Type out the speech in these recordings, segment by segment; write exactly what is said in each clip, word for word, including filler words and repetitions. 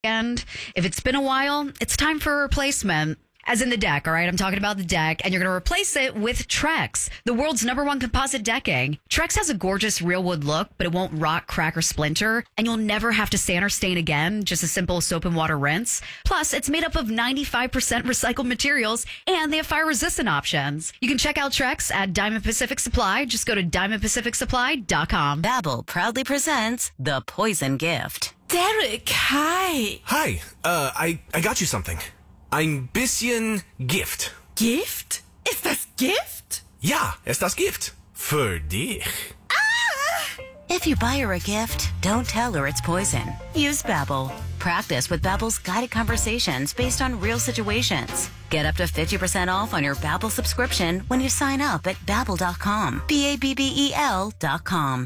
And if it's been a while, it's time for a replacement. As in the deck, all right? I'm talking about the deck, and you're going to replace it with Trex, the world's number one composite decking. Trex has a gorgeous real wood look, but it won't rot, crack, or splinter, and you'll never have to sand or stain again, just a simple soap and water rinse. Plus, it's made up of ninety-five percent recycled materials, and they have fire-resistant options. You can check out Trex at Diamond Pacific Supply. Just go to diamond pacific supply dot com. Babbel proudly presents The Poison Gift. Derek, hi. Hi, uh, I, I got you something. Ein bisschen Gift. Gift? Ist das Gift? Ja, ist das Gift. Für dich. Ah! If you buy her a gift, don't tell her it's poison. Use Babbel. Practice with Babbel's guided conversations based on real situations. Get up to fifty percent off on your Babbel subscription when you sign up at babbel dot com. B A B B E L dot com.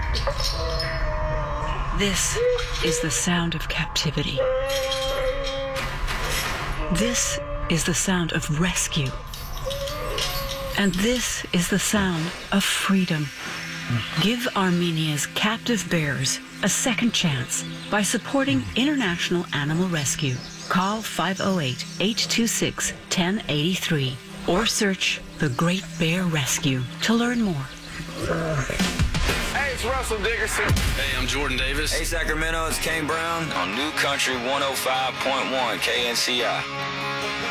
This is the sound of captivity. This is the sound of rescue. And this is the sound of freedom. Give Armenia's captive bears a second chance by supporting International Animal Rescue. Call five oh eight, eight two six, one oh eight three or search The Great Bear Rescue to learn more. Hey, it's Russell Dickerson. Hey, I'm Jordan Davis. Hey, Sacramento, it's Kane Brown on New Country one oh five point one K N C I.